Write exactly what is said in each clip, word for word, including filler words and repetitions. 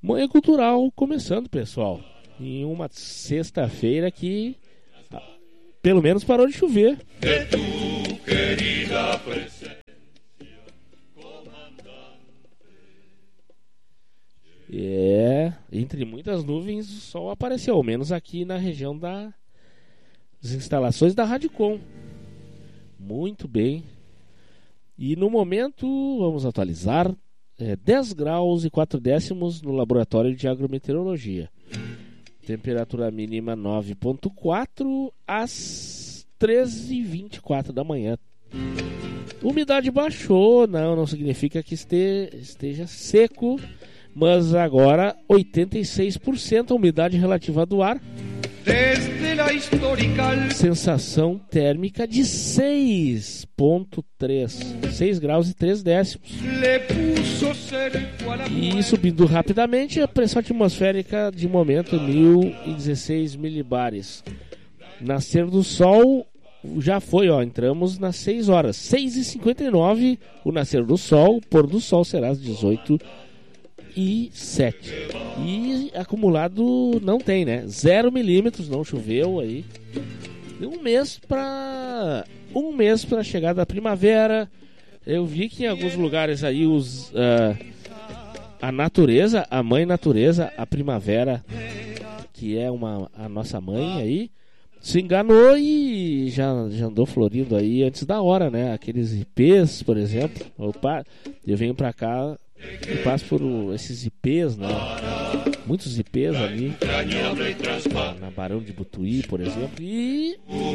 Manhã Cultural começando, pessoal. Em uma sexta-feira que pelo menos parou de chover. De tu querida presencia, É, entre muitas nuvens o sol apareceu, ao menos aqui na região das instalações da Rádio Com. Muito bem. E no momento, vamos atualizar, é, dez graus e quatro décimos no laboratório de agrometeorologia. Temperatura mínima nove vírgula quatro às treze e vinte e quatro da manhã. Umidade baixou, não, não significa que este, esteja seco, mas agora oitenta e seis por cento a umidade relativa do ar. desde la histórica Sensação térmica de seis vírgula três, seis graus e três décimos. le puso cerco a la E subindo rapidamente, a pressão atmosférica de momento mil e dezesseis milibares. Nascer do sol já foi, ó, entramos nas seis horas, seis e cinquenta e nove o nascer do sol, o pôr do sol será às dezoito e sete. E acumulado não tem, né? Zero milímetros, não choveu aí. E um mês para um mês para a chegada da primavera. Eu vi que em alguns lugares aí os uh, a natureza, a mãe natureza, a primavera, que é uma a nossa mãe aí, se enganou e já, já andou florindo aí antes da hora, né? Aqueles ipês, por exemplo. Opa, eu venho pra cá e passo por esses ipês, né? Muitos ipês ali na Barão de Butuí, por exemplo. E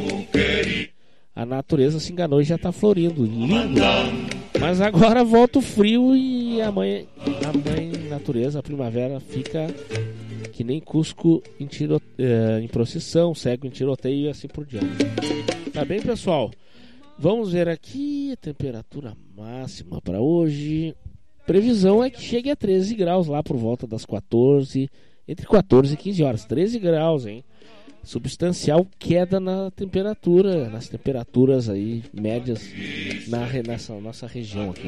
a natureza se enganou e já tá florindo. Lindo! Mas agora volta o frio e a mãe, a mãe natureza, a primavera, fica que nem Cusco em, tiro, eh, em procissão, cego em tiroteio e assim por diante. Tá bem, pessoal? Vamos ver aqui a temperatura máxima para hoje. Previsão é que chegue a treze graus lá por volta das quatorze, entre quatorze e quinze horas. treze graus, hein? Substancial queda na temperatura, nas temperaturas aí médias na nessa nossa região aqui.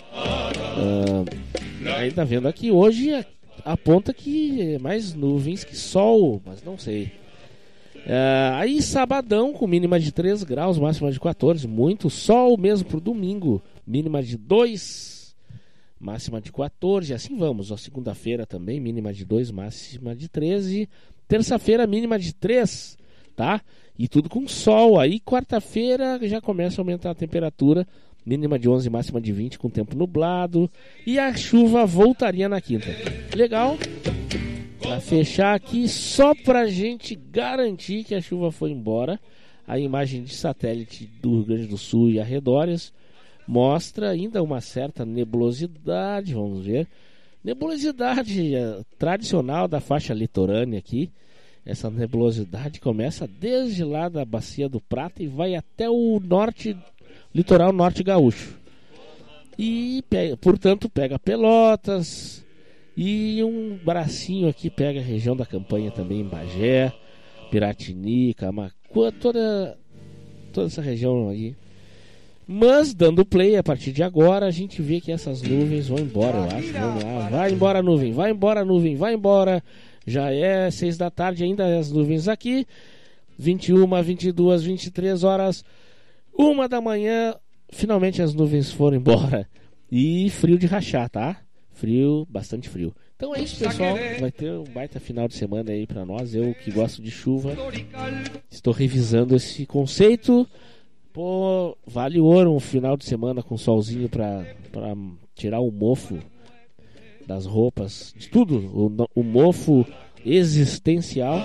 Uh, aí tá vendo aqui hoje aponta que é mais nuvens que sol, mas não sei. Uh, aí sabadão com mínima de três graus, máxima de quatorze, muito sol mesmo pro domingo, mínima de dois, máxima de quatorze, assim vamos. Ó, segunda-feira também mínima de dois, máxima de treze. Terça-feira mínima de três, tá? E tudo com sol. Aí quarta-feira já começa a aumentar a temperatura, mínima de onze, máxima de vinte, com tempo nublado. E a chuva voltaria na quinta. Legal? Pra fechar aqui, só pra gente garantir que a chuva foi embora, a imagem de satélite do Rio Grande do Sul e arredores mostra ainda uma certa nebulosidade, vamos ver. Nebulosidade é, tradicional da faixa litorânea aqui. Essa nebulosidade começa desde lá da Bacia do Prata e vai até o norte, litoral norte gaúcho. E, pega, portanto, pega Pelotas e um bracinho aqui pega a região da Campanha também, em Bagé, Piratini, Camaquã, toda, toda essa região aí. Mas, dando play, a partir de agora, a gente vê que essas nuvens vão embora, eu acho. Vamos lá, vai embora a nuvem, vai embora a nuvem, vai embora. Já é seis da tarde, ainda as nuvens aqui. vinte e uma, vinte e duas, vinte e três horas, uma da manhã, finalmente as nuvens foram embora. E frio de rachar, tá? Frio, bastante frio. Então é isso, pessoal. Vai ter um baita final de semana aí pra nós. Eu que gosto de chuva, estou revisando esse conceito. Pô, vale ouro um final de semana com solzinho pra, pra tirar o mofo das roupas, de tudo, o, o mofo existencial.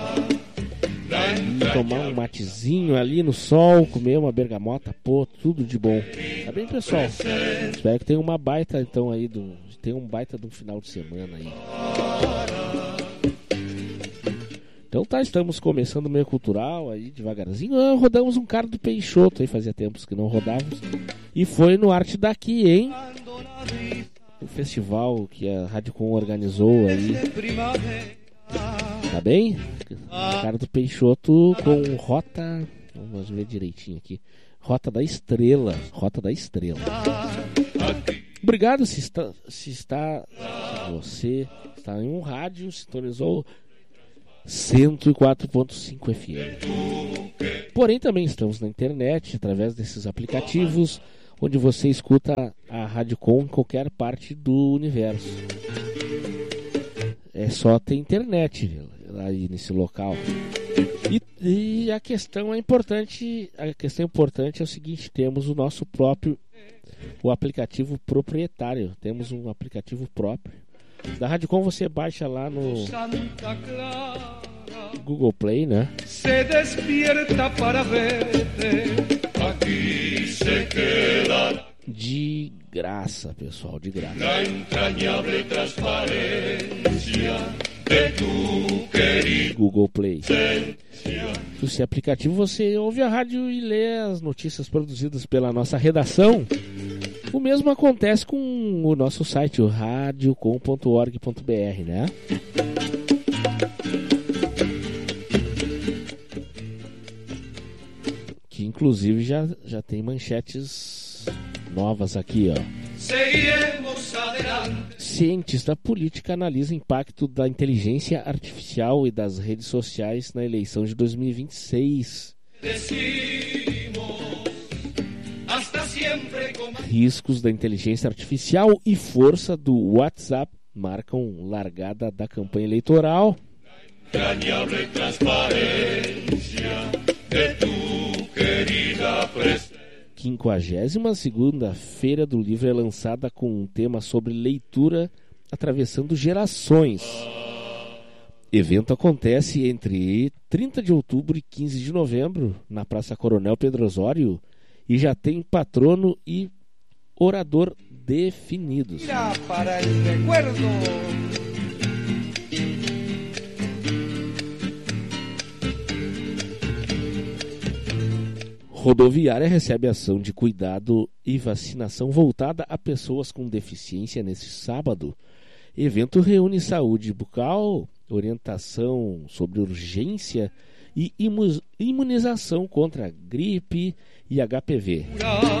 E tomar um matezinho ali no sol, comer uma bergamota, pô, tudo de bom. Tá bem, pessoal? Espero que tenha uma baita, então, aí, do, tenha um baita de um final de semana aí. Então tá, estamos começando o meio cultural aí devagarzinho. Ah, rodamos um cara do Peixoto aí, fazia tempos que não rodávamos. E foi no Arte Daqui, hein? O festival que a Rádio Com organizou aí. Tá bem? O cara do Peixoto com Rota. Vamos ver direitinho aqui. Rota da Estrela. Rota da Estrela. Obrigado se está, se está se você está em um rádio, sintonizou cento e quatro ponto cinco F M. Porém também estamos na internet, através desses aplicativos, onde você escuta a Rádio Com em qualquer parte do universo. É só ter internet aí nesse local. E, e a questão é importante, a questão importante é o seguinte: temos o nosso próprio, o aplicativo proprietário. Temos um aplicativo próprio da Rádio Com. Você baixa lá no Google Play, né? Se despierta para verte. Aqui se queda De graça, pessoal, de graça. la entrañable transparencia de tu querida Google Play. esencia. Esse aplicativo você ouve a rádio e lê as notícias produzidas pela nossa redação. O mesmo acontece com o nosso site, o radiocom ponto org ponto b r, né? Que inclusive já, já tem manchetes novas aqui, ó. Seguiremos adelante. Cientista política analisa o impacto da inteligência artificial e das redes sociais na eleição de dois mil e vinte e seis. Decimos hasta siempre con Riscos da inteligência artificial e força do WhatsApp marcam largada da campanha eleitoral. entrañable transparencia de tu querida presencia. quinquagésima segunda Feira do Livro é lançada com um tema sobre leitura atravessando gerações. Evento acontece entre trinta de outubro e quinze de novembro na Praça Coronel Pedro Osório e já tem patrono e orador definidos. Mira para el recuerdo. Rodoviária recebe ação de cuidado e vacinação voltada a pessoas com deficiência neste sábado. Evento reúne saúde bucal, orientação sobre urgência e imu- imunização contra gripe e H P V.